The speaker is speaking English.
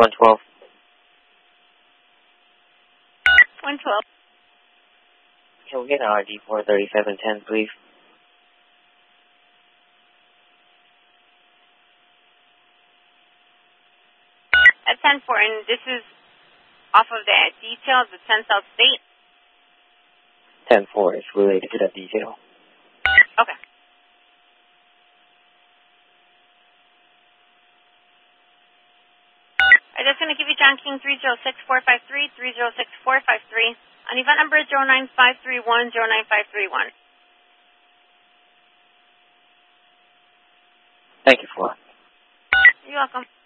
112. 112. Can we get an RD 43710, please? At 10-4, and this is off of the detail, the 10 South State? 10-4 is related to that detail. Okay. I'm just going to give you John King 306453, 306453. On event number 09531, 09531. Thank you, Flora. You're welcome.